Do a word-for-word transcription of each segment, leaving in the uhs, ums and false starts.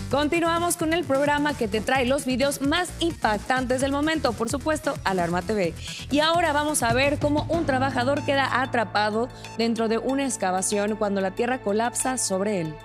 Continuamos con el programa que te trae los videos más impactantes del momento, por supuesto, Alarma T V. Y ahora vamos a ver cómo un trabajador queda atrapado dentro de una excavación cuando la tierra colapsa sobre él.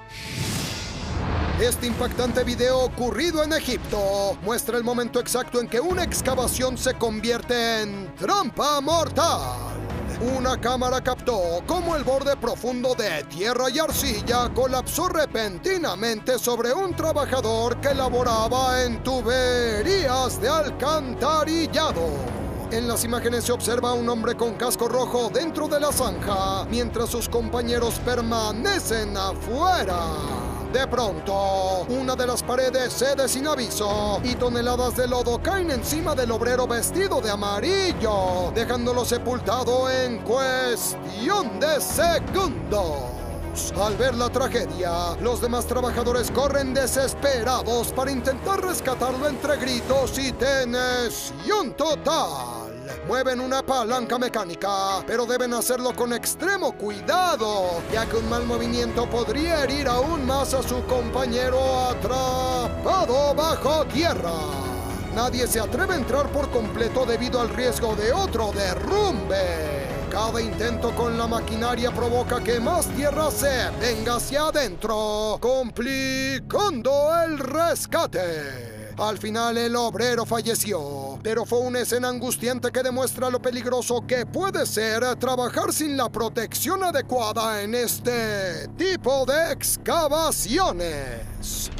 Este impactante video ocurrido en Egipto muestra el momento exacto en que una excavación se convierte en trampa mortal. Una cámara captó cómo el borde profundo de tierra y arcilla colapsó repentinamente sobre un trabajador que laboraba en tuberías de alcantarillado. En las imágenes se observa a un hombre con casco rojo dentro de la zanja, mientras sus compañeros permanecen afuera. De pronto, una de las paredes cede sin aviso y toneladas de lodo caen encima del obrero vestido de amarillo, dejándolo sepultado en cuestión de segundos. Al ver la tragedia, los demás trabajadores corren desesperados para intentar rescatarlo entre gritos y tensión total. Mueven una palanca mecánica, pero deben hacerlo con extremo cuidado, ya que un mal movimiento podría herir aún más a su compañero atrapado bajo tierra. Nadie se atreve a entrar por completo debido al riesgo de otro derrumbe. Cada intento con la maquinaria provoca que más tierra se venga hacia adentro, complicando el rescate. Al final el obrero falleció, pero fue una escena angustiante que demuestra lo peligroso que puede ser trabajar sin la protección adecuada en este tipo de excavaciones.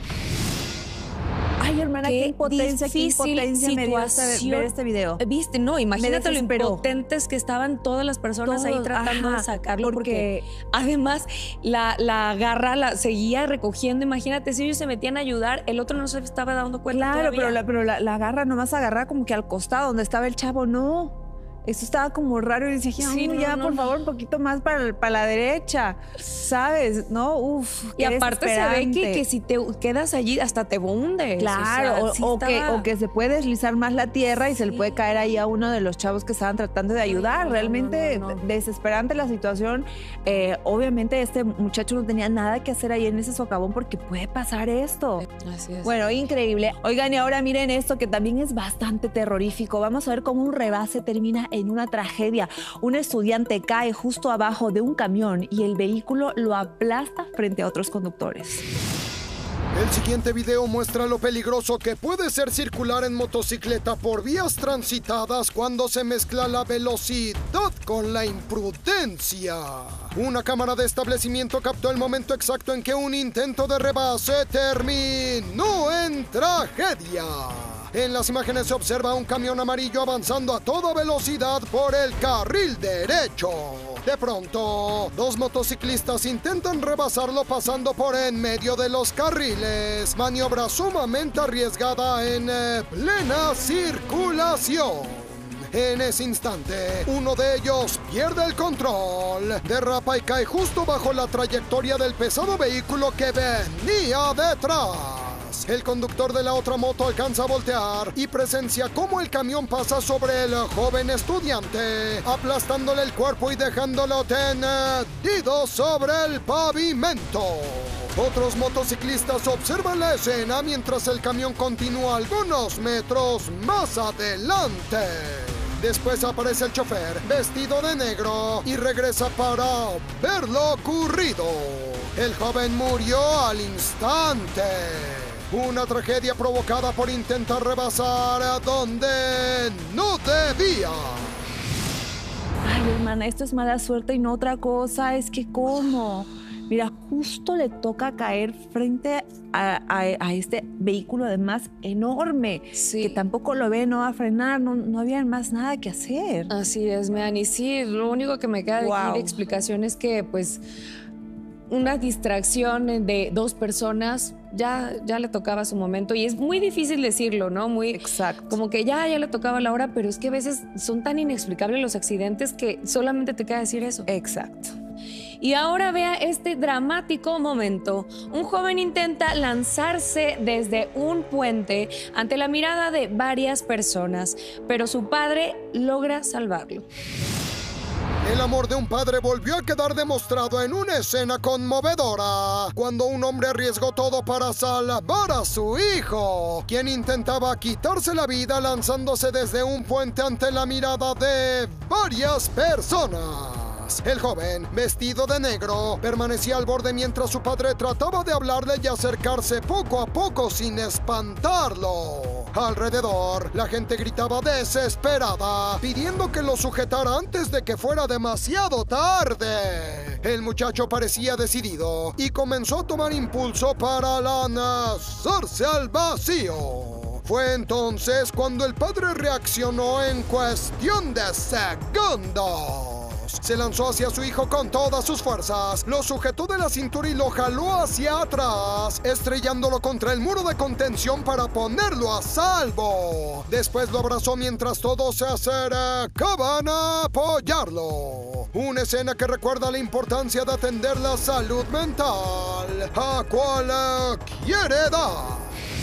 Ay, hermana, qué, qué impotencia, qué impotencia me dio este, ver este video. ¿Viste? No, imagínate lo desesperó. impotentes que estaban todas las personas Todos, ahí tratando ajá, de sacarlo, porque, porque además la, la garra la seguía recogiendo. Imagínate, si ellos se metían a ayudar, el otro no se estaba dando cuenta. Claro, todavía. pero, la, pero la, la garra nomás agarra como que al costado donde estaba el chavo, no. Eso estaba como raro y decía, Sí, no, no, ya, no, por no. favor, un poquito más para, para la derecha, ¿sabes? ¿No? Uf, Y aparte se ve que, que si te quedas allí hasta te hundes. Claro, o, sea, sí o, o estaba... que, o que se puede deslizar más la tierra y Sí. se le puede caer ahí a uno de los chavos que estaban tratando de ayudar. Ay, no, Realmente no, no, no. desesperante la situación. Eh, obviamente este muchacho no tenía nada que hacer ahí en ese socavón porque puede pasar esto. Así es. Bueno, increíble. Oigan, y ahora miren esto que también es bastante terrorífico. Vamos a ver cómo un rebase termina en una tragedia. Un estudiante cae justo abajo de un camión y el vehículo lo aplasta frente a otros conductores. El siguiente video muestra lo peligroso que puede ser circular en motocicleta por vías transitadas cuando se mezcla la velocidad con la imprudencia. Una cámara de establecimiento captó el momento exacto en que un intento de rebase terminó en tragedia. En las imágenes se observa un camión amarillo avanzando a toda velocidad por el carril derecho. De pronto, dos motociclistas intentan rebasarlo pasando por en medio de los carriles. Maniobra sumamente arriesgada en eh, plena circulación. En ese instante, uno de ellos pierde el control, derrapa y cae justo bajo la trayectoria del pesado vehículo que venía detrás. El conductor de la otra moto alcanza a voltear y presencia cómo el camión pasa sobre el joven estudiante, aplastándole el cuerpo y dejándolo tendido sobre el pavimento. Otros motociclistas observan la escena mientras el camión continúa algunos metros más adelante. Después aparece el chofer, vestido de negro, y regresa para ver lo ocurrido. El joven murió al instante. Una tragedia provocada por intentar rebasar a donde no debía. Ay, hermana, esto es mala suerte y no otra cosa. Es que, ¿cómo? Mira, justo le toca caer frente a, a, a este vehículo, además, enorme. Sí. Que tampoco lo ve, no va a frenar, no, no había más nada que hacer. Así es, man. Y sí, lo único que me queda de aquí Wow. de explicación es que, pues, una distracción de dos personas ya, ya le tocaba su momento. Y es muy difícil decirlo, ¿no? Muy Exacto. como que ya, ya le tocaba la hora, pero es que a veces son tan inexplicables los accidentes que solamente te queda decir eso. Exacto. Y ahora vea este dramático momento. Un joven intenta lanzarse desde un puente ante la mirada de varias personas, pero su padre logra salvarlo. El amor de un padre volvió a quedar demostrado en una escena conmovedora, cuando un hombre arriesgó todo para salvar a su hijo, quien intentaba quitarse la vida lanzándose desde un puente ante la mirada de varias personas. El joven, vestido de negro, permanecía al borde mientras su padre trataba de hablarle y acercarse poco a poco sin espantarlo. Alrededor, la gente gritaba desesperada, pidiendo que lo sujetara antes de que fuera demasiado tarde. El muchacho parecía decidido y comenzó a tomar impulso para lanzarse al vacío. Fue entonces cuando el padre reaccionó en cuestión de segundos. Se lanzó hacia su hijo con todas sus fuerzas, lo sujetó de la cintura y lo jaló hacia atrás, estrellándolo contra el muro de contención para ponerlo a salvo. Después lo abrazó mientras todos se acercaban a apoyarlo. Una escena que recuerda la importancia de atender la salud mental a cualquier edad.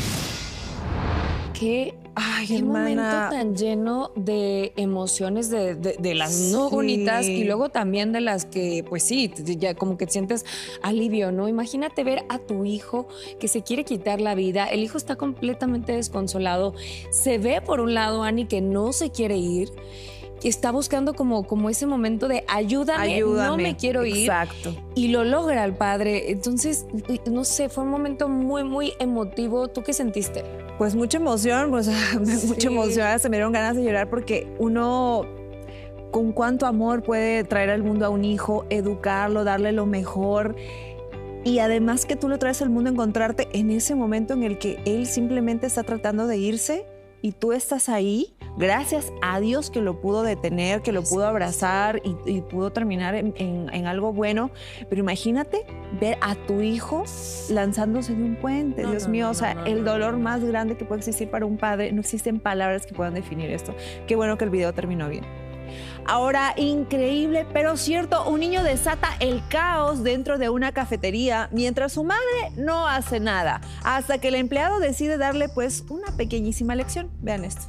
Qué, Ay, qué momento hermana. tan lleno de emociones, de, de, de las no Sí. bonitas y luego también de las que, pues sí, ya como que sientes alivio, ¿no? Imagínate ver a tu hijo que se quiere quitar la vida. El hijo está completamente desconsolado. Se ve, por un lado, Ani, que no se quiere ir. Está buscando como, como ese momento de ayúdame, Ayúdame. no me quiero ir. Exacto. Y lo logra el padre. Entonces, no sé, fue un momento muy, muy emotivo. ¿Tú qué sentiste? Pues mucha emoción, pues Sí. mucha emoción, se me dieron ganas de llorar porque uno con cuánto amor puede traer al mundo a un hijo, educarlo, darle lo mejor y además que tú lo traes al mundo a encontrarte en ese momento en el que él simplemente está tratando de irse y tú estás ahí, gracias a Dios que lo pudo detener, que lo pudo abrazar y, y pudo terminar en, en- en algo bueno. Pero imagínate ver a tu hijo lanzándose de un puente, No, Dios no, mío, no, o sea, no, no, el no. dolor más grande que puede existir para un padre, no existen palabras que puedan definir esto. Qué bueno que el video terminó bien. Ahora, increíble, pero cierto, un niño desata el caos dentro de una cafetería mientras su madre no hace nada, hasta que el empleado decide darle pues una pequeñísima lección. Vean esto.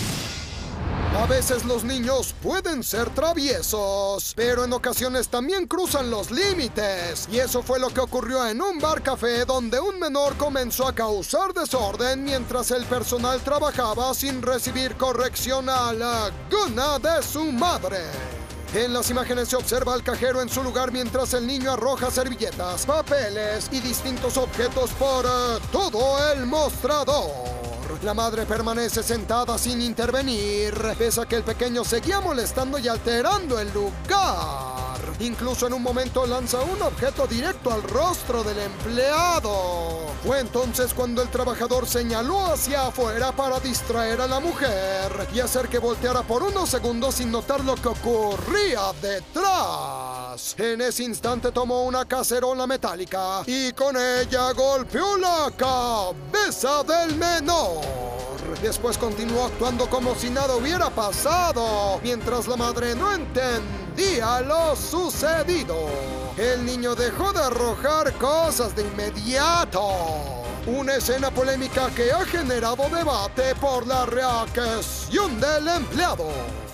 A veces los niños pueden ser traviesos, pero en ocasiones también cruzan los límites. Y eso fue lo que ocurrió en un bar café donde un menor comenzó a causar desorden mientras el personal trabajaba sin recibir corrección alguna de su madre. En las imágenes se observa al cajero en su lugar mientras el niño arroja servilletas, papeles y distintos objetos por eh, todo el mostrador. La madre permanece sentada sin intervenir, pese a que el pequeño seguía molestando y alterando el lugar. Incluso en un momento lanza un objeto directo al rostro del empleado. Fue entonces cuando el trabajador señaló hacia afuera para distraer a la mujer y hacer que volteara por unos segundos sin notar lo que ocurría detrás. En ese instante tomó una cacerola metálica y con ella golpeó la cabeza del menor. Después continuó actuando como si nada hubiera pasado, mientras la madre no entendía lo sucedido. El niño dejó de arrojar cosas de inmediato. Una escena polémica que ha generado debate por la reacción del empleado.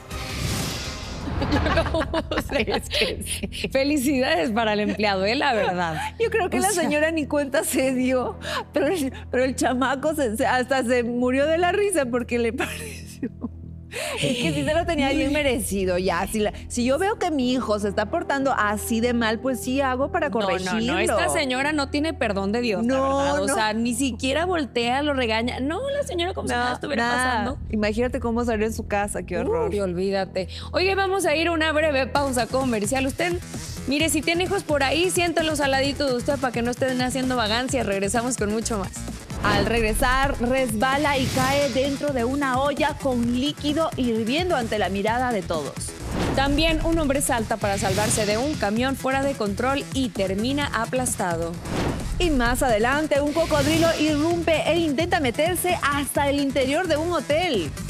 Es que sí. Felicidades para el empleado, ¿eh? La verdad. Yo creo que O la sea, señora ni cuenta se dio, pero el, pero el chamaco se- se- hasta se murió de la risa porque le pareció. Es que sí se lo tenía bien merecido ya. Si, la- si yo veo que mi hijo se está portando así de mal, pues sí hago para corregirlo. No, no, no, esta señora no tiene perdón de Dios, No, la verdad. O no. sea, ni siquiera voltea, lo regaña. No, la señora como si nada estuviera nada. pasando. Imagínate cómo salió en su casa, qué horror. Uy, olvídate. Oye, vamos a ir a una breve pausa comercial. Usted, mire, si tiene hijos por ahí, siéntalos al ladito de usted para que no estén haciendo vagancias. Regresamos con mucho más. Al regresar, resbala y cae dentro de una olla con líquido hirviendo ante la mirada de todos. También un hombre salta para salvarse de un camión fuera de control y termina aplastado. Y más adelante, un cocodrilo irrumpe e intenta meterse hasta el interior de un hotel.